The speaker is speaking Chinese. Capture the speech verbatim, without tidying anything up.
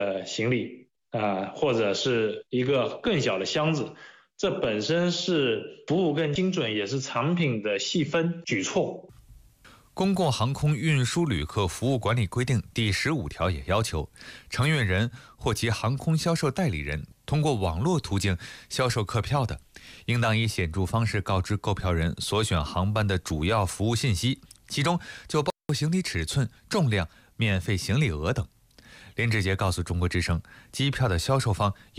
呃行李啊、呃，或者是一个更小的箱子，这本身是服务更精准，也是产品的细分举措。 公共航空运输旅客服务管理规定第十五条也要求，承运人或其航空销售代理人通过网络途径销售客票的，应当以显著方式告知购票人所选航班的主要服务信息，其中就包括行李尺寸、重量、免费行李额等。林志杰告诉中国之声，机票的销售方有